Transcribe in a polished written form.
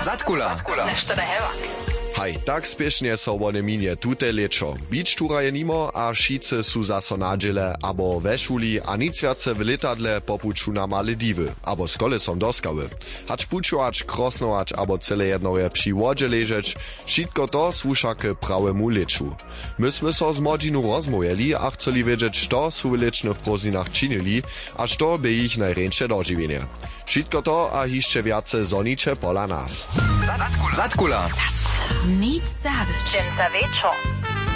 Zatkula. Nešto da heva. Haj, tak spiešne so one minie tute lečo. Bič túra je nimo a šice sú zaso nadžele, abo ve šuli a nic viace v letadle popuču na Maledivy, abo s kolesom doskawy. Hač pučovač, krosnovač, abo celé jedno je przy wodže ležeč, šitko to słuša k prawemu leču. My sme so z młodzinu rozmojeli a chceli wiedzieć, što sú v lečnych prózdninach činili a što by ich najrejšie dožiwienie. Šitko to a hišće viace zoniče pola nás. Zatkula. Nic zabić. Čem za večer.